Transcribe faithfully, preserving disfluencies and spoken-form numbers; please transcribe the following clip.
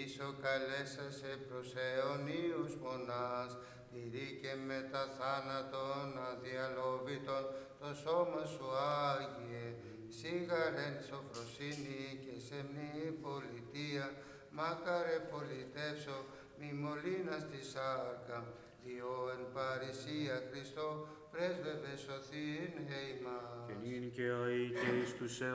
Ίσο καλέσασε προς αιωνίους μονάς, τηρεί και μετά θάνατον αδιαλόβητον το σώμα σου Άγιε, σίγαρεν σοφροσύνη και σεμνή πολιτεία, μάκαρε πολιτεύσω μη μολύνας τη σάρκα, διό εν παρησία Χριστό πρέσβευε σωθήνε ημάς. Και νυν και αεί και εις τους αιώνας.